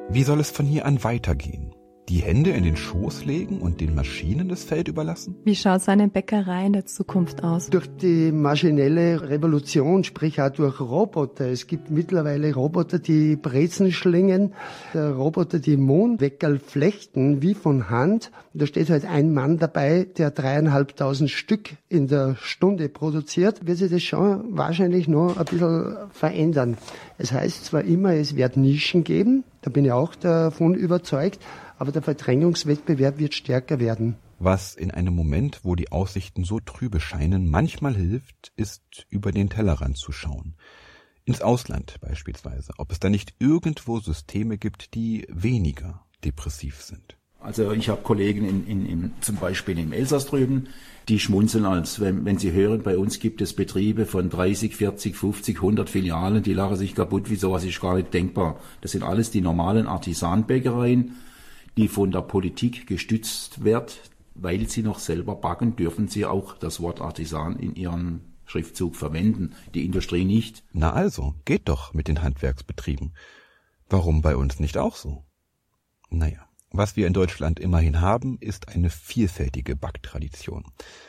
Wie soll es von hier an weitergehen? Die Hände in den Schoß legen und den Maschinen das Feld überlassen? Wie schaut seine Bäckerei in der Zukunft aus? Durch die maschinelle Revolution, sprich auch durch Roboter. Es gibt mittlerweile Roboter, die Brezen schlingen, Roboter, die Mohnweckerl flechten, wie von Hand. Da steht halt ein Mann dabei, der 3.500 Stück in der Stunde produziert. Wird sich das schon wahrscheinlich noch ein bisschen verändern. Es heißt zwar immer, es wird Nischen geben, da bin ich auch davon überzeugt, aber der Verdrängungswettbewerb wird stärker werden. Was in einem Moment, wo die Aussichten so trübe scheinen, manchmal hilft, ist, über den Tellerrand zu schauen. Ins Ausland beispielsweise, ob es da nicht irgendwo Systeme gibt, die weniger depressiv sind. Also ich habe Kollegen zum Beispiel im Elsass drüben, die schmunzeln, als wenn sie hören, bei uns gibt es Betriebe von 30, 40, 50, 100 Filialen, die lachen sich kaputt, wie sowas ist gar nicht denkbar. Das sind alles die normalen Artisanbäckereien, die von der Politik gestützt wird, weil sie noch selber backen, dürfen sie auch das Wort Artisan in ihrem Schriftzug verwenden, die Industrie nicht. Na also, geht doch mit den Handwerksbetrieben. Warum bei uns nicht auch so? Naja, was wir in Deutschland immerhin haben, ist eine vielfältige Backtradition.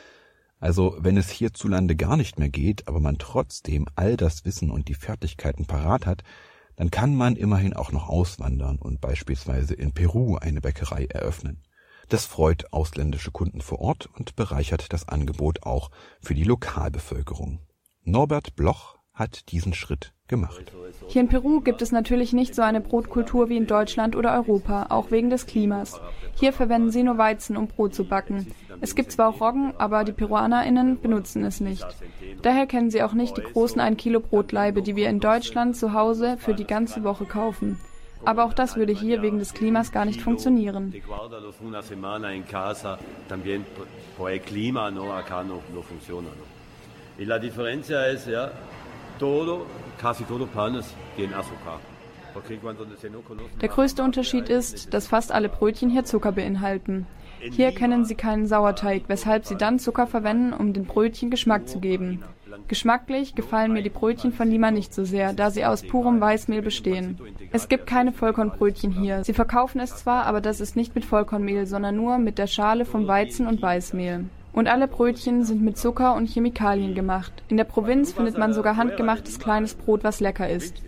Also, wenn es hierzulande gar nicht mehr geht, aber man trotzdem all das Wissen und die Fertigkeiten parat hat, dann kann man immerhin auch noch auswandern und beispielsweise in Peru eine Bäckerei eröffnen. Das freut ausländische Kunden vor Ort und bereichert das Angebot auch für die Lokalbevölkerung. Norbert Bloch hat diesen Schritt gemacht. Hier in Peru gibt es natürlich nicht so eine Brotkultur wie in Deutschland oder Europa, auch wegen des Klimas. Hier verwenden sie nur Weizen, um Brot zu backen. Es gibt zwar auch Roggen, aber die PeruanerInnen benutzen es nicht. Daher kennen sie auch nicht die großen 1 Kilo Brotlaibe, die wir in Deutschland zu Hause für die ganze Woche kaufen. Aber auch das würde hier wegen des Klimas gar nicht funktionieren. Der größte Unterschied ist, dass fast alle Brötchen hier Zucker beinhalten. Hier kennen sie keinen Sauerteig, weshalb sie dann Zucker verwenden, um den Brötchen Geschmack zu geben. Geschmacklich gefallen mir die Brötchen von Lima nicht so sehr, da sie aus purem Weißmehl bestehen. Es gibt keine Vollkornbrötchen hier. Sie verkaufen es zwar, aber das ist nicht mit Vollkornmehl, sondern nur mit der Schale vom Weizen und Weißmehl. Und alle Brötchen sind mit Zucker und Chemikalien gemacht. In der Provinz findet man sogar handgemachtes kleines Brot, was lecker ist.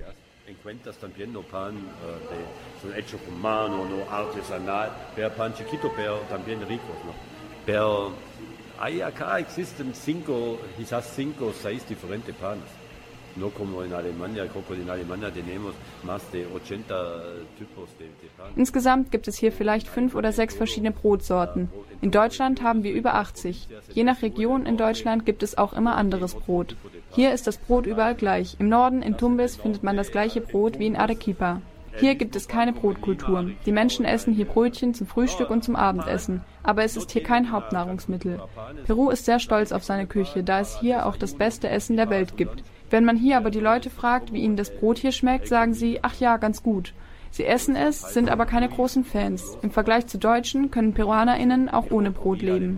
Acá existen 5, quizás 5 o 6 diferentes panes. No como en Alemania, creo que en Alemania tenemos más de 80 tipos de panes. Insgesamt gibt es hier vielleicht 5 oder 6 verschiedene Brotsorten. In Deutschland haben wir über 80. Je nach Region in Deutschland gibt es auch immer anderes Brot. Hier ist das Brot überall gleich. Im Norden, in Tumbes, findet man das gleiche Brot wie in Arequipa. Hier gibt es keine Brotkultur. Die Menschen essen hier Brötchen zum Frühstück und zum Abendessen. Aber es ist hier kein Hauptnahrungsmittel. Peru ist sehr stolz auf seine Küche, da es hier auch das beste Essen der Welt gibt. Wenn man hier aber die Leute fragt, wie ihnen das Brot hier schmeckt, sagen sie, ach ja, ganz gut. Sie essen es, sind aber keine großen Fans. Im Vergleich zu Deutschen können PeruanerInnen auch ohne Brot leben.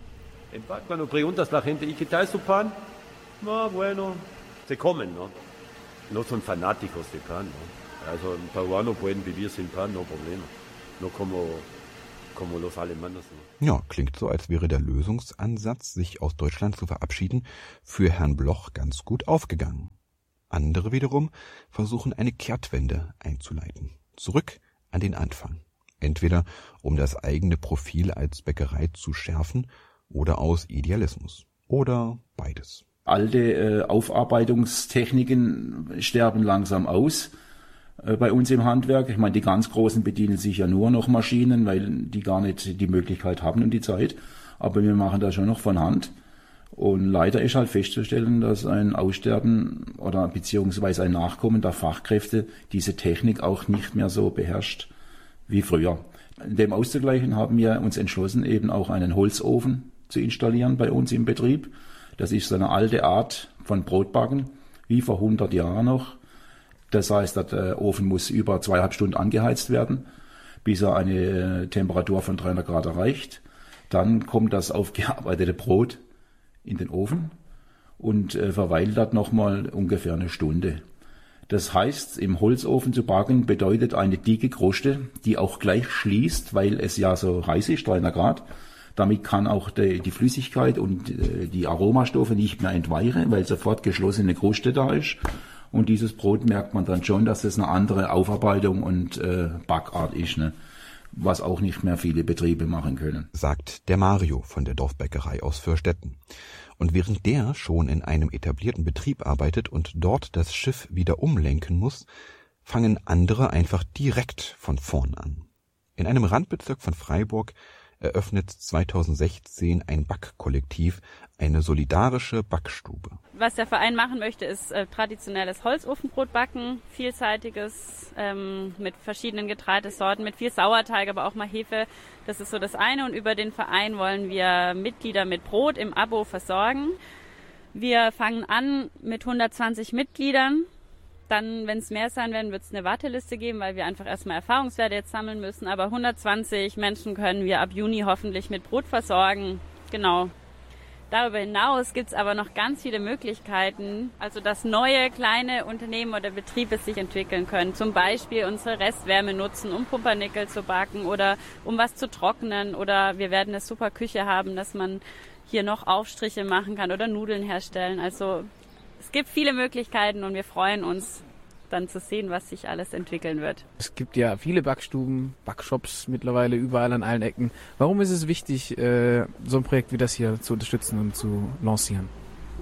Cuando preguntas la gente, ¿y qué tal su pan? No, bueno, se comen, ¿no? No son fanáticos de pan, ¿no? Also ein Peruano pueden vivir sin pan, no problema. No como los alemanes. Ja, klingt so, als wäre der Lösungsansatz, sich aus Deutschland zu verabschieden, für Herrn Bloch ganz gut aufgegangen. Andere wiederum versuchen eine Kehrtwende einzuleiten. Zurück an den Anfang. Entweder um das eigene Profil als Bäckerei zu schärfen oder aus Idealismus. Oder beides. Alte Aufarbeitungstechniken sterben langsam aus. Bei uns im Handwerk. Ich meine, die ganz Großen bedienen sich ja nur noch Maschinen, weil die gar nicht die Möglichkeit haben und die Zeit. Aber wir machen das schon noch von Hand. Und leider ist halt festzustellen, dass ein Aussterben oder beziehungsweise ein Nachkommen der Fachkräfte diese Technik auch nicht mehr so beherrscht wie früher. Dem auszugleichen haben wir uns entschlossen, eben auch einen Holzofen zu installieren bei uns im Betrieb. Das ist so eine alte Art von Brotbacken, wie vor 100 Jahren noch. Das heißt, der Ofen muss über 2,5 Stunden angeheizt werden, bis er eine Temperatur von 300 Grad erreicht. Dann kommt das aufgearbeitete Brot in den Ofen und verweilt dort nochmal ungefähr eine Stunde. Das heißt, im Holzofen zu backen bedeutet eine dicke Kruste, die auch gleich schließt, weil es ja so heiß ist, 300 Grad. Damit kann auch die Flüssigkeit und die Aromastoffe nicht mehr entweichen, weil sofort geschlossene Kruste da ist. Und dieses Brot merkt man dann schon, dass es eine andere Aufarbeitung und Backart ist, ne? Was auch nicht mehr viele Betriebe machen können. Sagt der Mario von der Dorfbäckerei aus Fürstetten. Und während der schon in einem etablierten Betrieb arbeitet und dort das Schiff wieder umlenken muss, fangen andere einfach direkt von vorn an. In einem Randbezirk von Freiburg eröffnet 2016 ein Backkollektiv eine solidarische Backstube. Was der Verein machen möchte, ist traditionelles Holzofenbrot backen, vielseitiges, mit verschiedenen Getreidesorten, mit viel Sauerteig, aber auch mal Hefe. Das ist so das eine. Und über den Verein wollen wir Mitglieder mit Brot im Abo versorgen. Wir fangen an mit 120 Mitgliedern. Dann, wenn es mehr sein werden, wird es eine Warteliste geben, weil wir einfach erstmal Erfahrungswerte jetzt sammeln müssen. Aber 120 Menschen können wir ab Juni hoffentlich mit Brot versorgen. Genau. Darüber hinaus gibt es aber noch ganz viele Möglichkeiten, also dass neue kleine Unternehmen oder Betriebe sich entwickeln können. Zum Beispiel unsere Restwärme nutzen, um Pumpernickel zu backen oder um was zu trocknen. Oder wir werden eine super Küche haben, dass man hier noch Aufstriche machen kann oder Nudeln herstellen. Also es gibt viele Möglichkeiten und wir freuen uns dann zu sehen, was sich alles entwickeln wird. Es gibt ja viele Backstuben, Backshops mittlerweile überall an allen Ecken. Warum ist es wichtig, so ein Projekt wie das hier zu unterstützen und zu lancieren?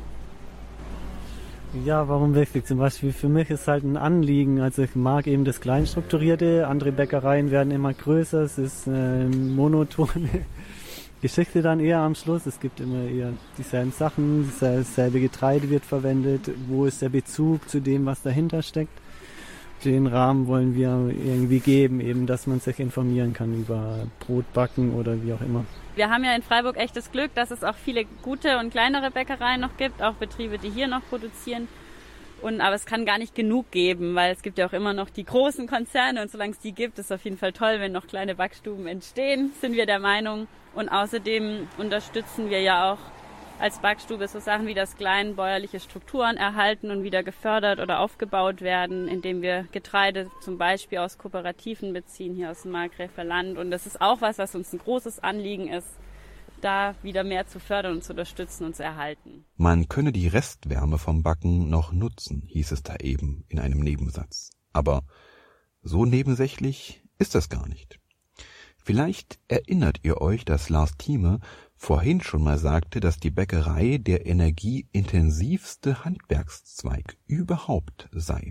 Ja, warum wichtig? Zum Beispiel für mich ist halt ein Anliegen. Also ich mag eben das Kleinstrukturierte. Andere Bäckereien werden immer größer. Es ist eine monotone Geschichte dann eher am Schluss. Es gibt immer eher dieselben Sachen, dasselbe Getreide wird verwendet. Wo ist der Bezug zu dem, was dahinter steckt? Den Rahmen wollen wir irgendwie geben, eben, dass man sich informieren kann über Brotbacken oder wie auch immer. Wir haben ja in Freiburg echt das Glück, dass es auch viele gute und kleinere Bäckereien noch gibt, auch Betriebe, die hier noch produzieren. Aber es kann gar nicht genug geben, weil es gibt ja auch immer noch die großen Konzerne und solange es die gibt, ist es auf jeden Fall toll, wenn noch kleine Backstuben entstehen, sind wir der Meinung. Und außerdem unterstützen wir ja auch als Backstube so Sachen wie, dass kleinbäuerliche Strukturen erhalten und wieder gefördert oder aufgebaut werden, indem wir Getreide zum Beispiel aus Kooperativen beziehen, hier aus dem Markgräfler Land. Und das ist auch was uns ein großes Anliegen ist, da wieder mehr zu fördern und zu unterstützen und zu erhalten. Man könne die Restwärme vom Backen noch nutzen, hieß es da eben in einem Nebensatz. Aber so nebensächlich ist das gar nicht. Vielleicht erinnert ihr euch, dass Lars Thieme vorhin schon mal sagte, dass die Bäckerei der energieintensivste Handwerkszweig überhaupt sei.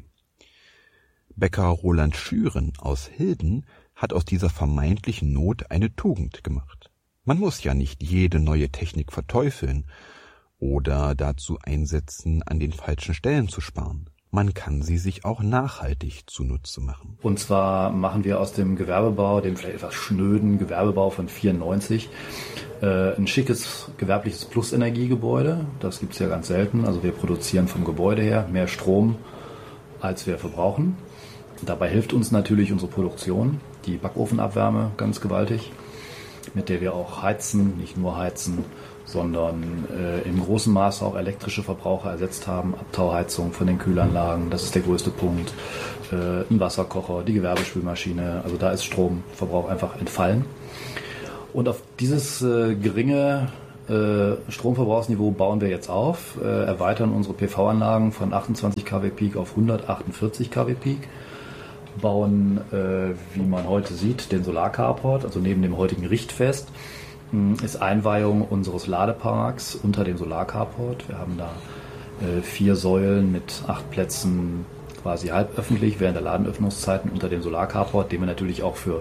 Bäcker Roland Schüren aus Hilden hat aus dieser vermeintlichen Not eine Tugend gemacht. Man muss ja nicht jede neue Technik verteufeln oder dazu einsetzen, an den falschen Stellen zu sparen. Man kann sie sich auch nachhaltig zunutze machen. Und zwar machen wir aus dem Gewerbebau, dem vielleicht etwas schnöden Gewerbebau von 94, ein schickes gewerbliches Plusenergiegebäude. Das gibt's ja ganz selten. Also wir produzieren vom Gebäude her mehr Strom, als wir verbrauchen. Dabei hilft uns natürlich unsere Produktion, die Backofenabwärme ganz gewaltig, mit der wir auch heizen, nicht nur heizen, sondern im großen Maße auch elektrische Verbraucher ersetzt haben. Abtauheizung von den Kühlanlagen, das ist der größte Punkt. Ein Wasserkocher, die Gewerbespülmaschine, also da ist Stromverbrauch einfach entfallen. Und auf dieses geringe Stromverbrauchsniveau bauen wir jetzt auf, erweitern unsere PV-Anlagen von 28 kW Peak auf 148 kW Peak, bauen, wie man heute sieht, den Solarcarport, also neben dem heutigen Richtfest ist Einweihung unseres Ladeparks unter dem Solarcarport. Wir haben da 4 Säulen mit 8 Plätzen quasi halböffentlich während der Ladenöffnungszeiten unter dem Solarcarport, den wir natürlich auch für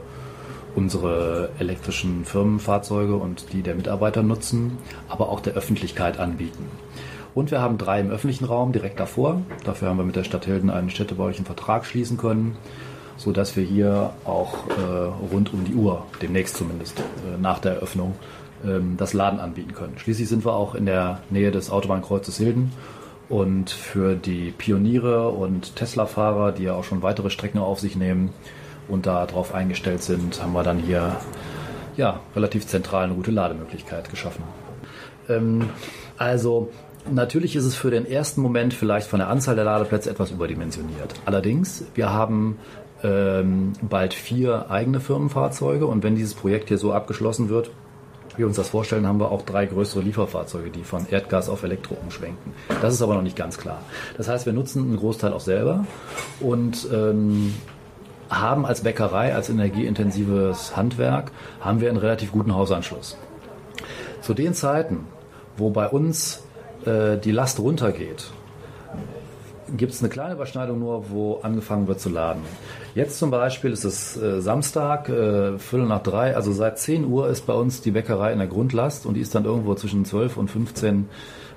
unsere elektrischen Firmenfahrzeuge und die der Mitarbeiter nutzen, aber auch der Öffentlichkeit anbieten. Und wir haben 3 im öffentlichen Raum direkt davor. Dafür haben wir mit der Stadt Hilden einen städtebaulichen Vertrag schließen können, sodass wir hier auch rund um die Uhr, demnächst zumindest, nach der Eröffnung, das Laden anbieten können. Schließlich sind wir auch in der Nähe des Autobahnkreuzes Hilden und für die Pioniere und Tesla-Fahrer, die ja auch schon weitere Strecken auf sich nehmen und darauf eingestellt sind, haben wir dann hier relativ zentral eine gute Lademöglichkeit geschaffen. Also Natürlich ist es für den ersten Moment vielleicht von der Anzahl der Ladeplätze etwas überdimensioniert. Allerdings, wir haben bald 4 eigene Firmenfahrzeuge und wenn dieses Projekt hier so abgeschlossen wird, wie wir uns das vorstellen, haben wir auch 3 größere Lieferfahrzeuge, die von Erdgas auf Elektro umschwenken. Das ist aber noch nicht ganz klar. Das heißt, wir nutzen einen Großteil auch selber und haben als Bäckerei, als energieintensives Handwerk, haben wir einen relativ guten Hausanschluss. Zu den Zeiten, wo bei uns die Last runtergeht, gibt es eine kleine Überschneidung nur, wo angefangen wird zu laden. Jetzt zum Beispiel ist es Samstag, 2:45, also seit 10 Uhr ist bei uns die Bäckerei in der Grundlast und die ist dann irgendwo zwischen 12 und 15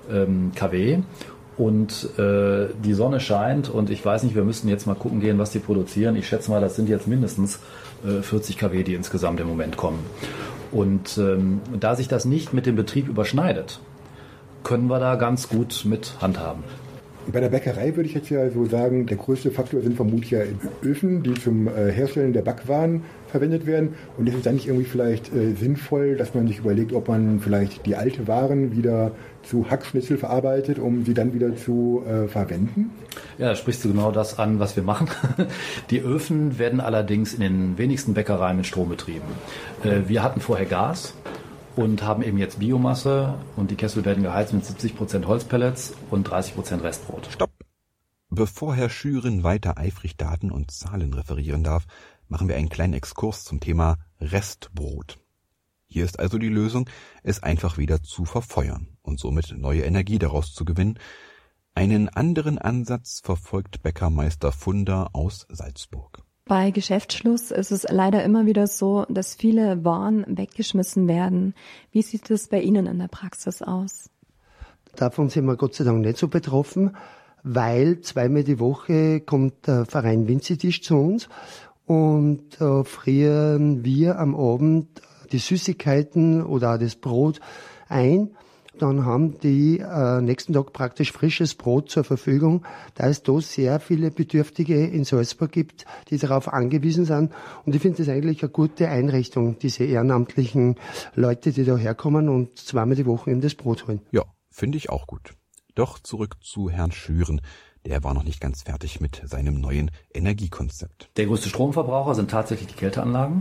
kW. Und die Sonne scheint und ich weiß nicht, wir müssen jetzt mal gucken gehen, was die produzieren. Ich schätze mal, das sind jetzt mindestens 40 kW, die insgesamt im Moment kommen. Und da sich das nicht mit dem Betrieb überschneidet, können wir da ganz gut mit handhaben. Bei der Bäckerei würde ich jetzt ja so sagen, der größte Faktor sind vermutlich ja Öfen, die zum Herstellen der Backwaren verwendet werden. Und ist es dann nicht irgendwie vielleicht sinnvoll, dass man sich überlegt, ob man vielleicht die alte Waren wieder zu Hackschnitzel verarbeitet, um sie dann wieder zu verwenden? Ja, da sprichst du genau das an, was wir machen. Die Öfen werden allerdings in den wenigsten Bäckereien mit Strom betrieben. Wir hatten vorher Gas und haben eben jetzt Biomasse und die Kessel werden geheizt mit 70% Holzpellets und 30% Restbrot. Stopp! Bevor Herr Schüren weiter eifrig Daten und Zahlen referieren darf, machen wir einen kleinen Exkurs zum Thema Restbrot. Hier ist also die Lösung, es einfach wieder zu verfeuern und somit neue Energie daraus zu gewinnen. Einen anderen Ansatz verfolgt Bäckermeister Funder aus Salzburg. Bei Geschäftsschluss ist es leider immer wieder so, dass viele Waren weggeschmissen werden. Wie sieht es bei Ihnen in der Praxis aus? Davon sind wir Gott sei Dank nicht so betroffen, weil 2-mal die Woche kommt der Verein Winzitisch zu uns und frieren wir am Abend die Süßigkeiten oder auch das Brot ein. Dann haben die nächsten Tag praktisch frisches Brot zur Verfügung, da es da sehr viele Bedürftige in Salzburg gibt, die darauf angewiesen sind. Und ich finde das eigentlich eine gute Einrichtung, diese ehrenamtlichen Leute, die da herkommen und 2-mal die Woche eben das Brot holen. Ja, finde ich auch gut. Doch zurück zu Herrn Schüren. Der war noch nicht ganz fertig mit seinem neuen Energiekonzept. Der größte Stromverbraucher sind tatsächlich die Kälteanlagen,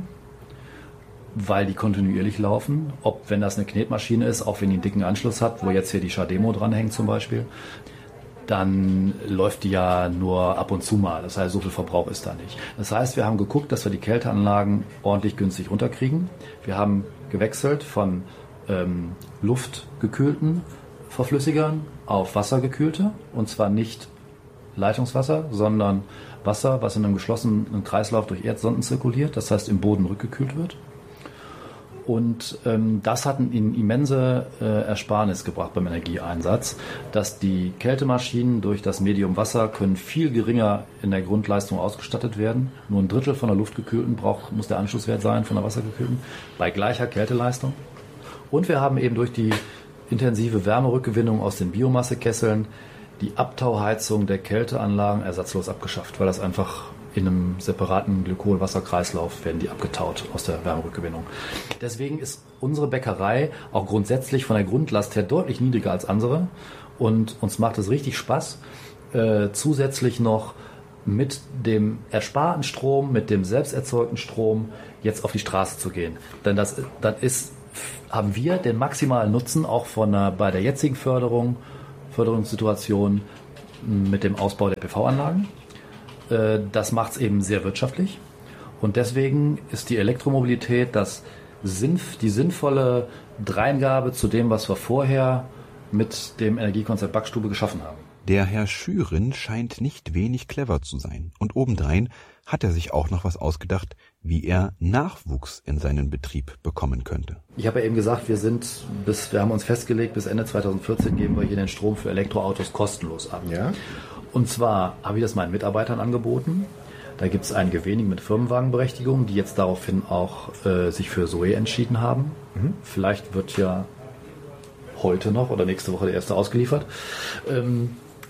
weil die kontinuierlich laufen. Ob, wenn das eine Knetmaschine ist, auch wenn die einen dicken Anschluss hat, wo jetzt hier die Chademo dranhängt zum Beispiel, dann läuft die ja nur ab und zu mal. Das heißt, so viel Verbrauch ist da nicht. Das heißt, wir haben geguckt, dass wir die Kälteanlagen ordentlich günstig runterkriegen. Wir haben gewechselt von luftgekühlten Verflüssigern auf wassergekühlte. Und zwar nicht Leitungswasser, sondern Wasser, was in einem geschlossenen Kreislauf durch Erdsonden zirkuliert, das heißt im Boden rückgekühlt wird. Und das hat eine immense Ersparnis gebracht beim Energieeinsatz, dass die Kältemaschinen durch das Medium Wasser können viel geringer in der Grundleistung ausgestattet werden. Nur 1/3 von der luftgekühlten muss der Anschlusswert sein von der wassergekühlten, bei gleicher Kälteleistung. Und wir haben eben durch die intensive Wärmerückgewinnung aus den Biomassekesseln die Abtauheizung der Kälteanlagen ersatzlos abgeschafft, weil das einfach in einem separaten Glykol-Wasserkreislauf werden die abgetaut aus der Wärmerückgewinnung. Deswegen ist unsere Bäckerei auch grundsätzlich von der Grundlast her deutlich niedriger als andere und uns macht es richtig Spaß, zusätzlich noch mit dem ersparten Strom, mit dem selbst erzeugten Strom jetzt auf die Straße zu gehen. Denn haben wir den maximalen Nutzen auch bei der jetzigen Förderungssituation mit dem Ausbau der PV-Anlagen. Das macht es eben sehr wirtschaftlich und deswegen ist die Elektromobilität die sinnvolle Dreingabe zu dem, was wir vorher mit dem Energiekonzept Backstube geschaffen haben. Der Herr Schüren scheint nicht wenig clever zu sein und obendrein hat er sich auch noch was ausgedacht, wie er Nachwuchs in seinen Betrieb bekommen könnte. Ich habe ja eben gesagt, wir haben uns festgelegt, bis Ende 2014 geben wir hier den Strom für Elektroautos kostenlos ab. Ja. Und zwar habe ich das meinen Mitarbeitern angeboten. Da gibt es einige wenige mit Firmenwagenberechtigung, die jetzt daraufhin auch sich für Zoe entschieden haben. Mhm. Vielleicht wird ja heute noch oder nächste Woche der erste ausgeliefert.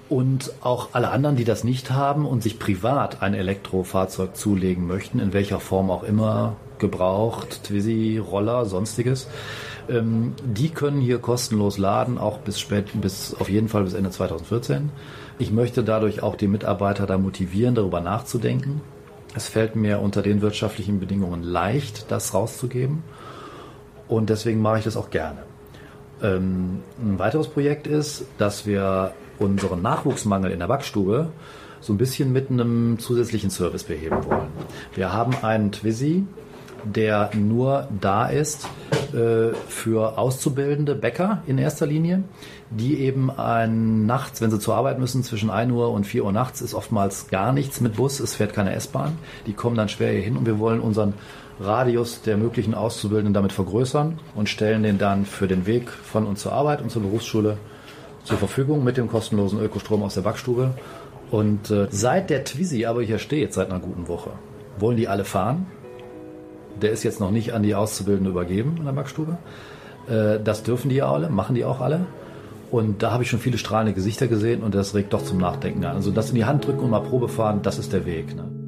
Und auch alle anderen, die das nicht haben und sich privat ein Elektrofahrzeug zulegen möchten, in welcher Form auch immer, gebraucht, Twizy, Roller, sonstiges, die können hier kostenlos laden, auch bis auf jeden Fall bis Ende 2014. Ich möchte dadurch auch die Mitarbeiter da motivieren, darüber nachzudenken. Es fällt mir unter den wirtschaftlichen Bedingungen leicht, das rauszugeben. Und deswegen mache ich das auch gerne. Ein weiteres Projekt ist, dass wir unseren Nachwuchsmangel in der Backstube so ein bisschen mit einem zusätzlichen Service beheben wollen. Wir haben einen Twizy, der nur da ist für auszubildende Bäcker in erster Linie, die eben nachts, wenn sie zur Arbeit müssen, zwischen 1 Uhr und 4 Uhr nachts ist oftmals gar nichts mit Bus, es fährt keine S-Bahn, die kommen dann schwer hier hin und wir wollen unseren Radius der möglichen Auszubildenden damit vergrößern und stellen den dann für den Weg von uns zur Arbeit und zur Berufsschule zur Verfügung mit dem kostenlosen Ökostrom aus der Backstube. Und seit der Twizy aber hier steht, seit einer guten Woche, wollen die alle fahren. Der ist jetzt noch nicht an die Auszubildenden übergeben in der Backstube. Das dürfen die ja alle, machen die auch alle. Und da habe ich schon viele strahlende Gesichter gesehen und das regt doch zum Nachdenken an. Also das in die Hand drücken und mal Probe fahren, das ist der Weg. Ne?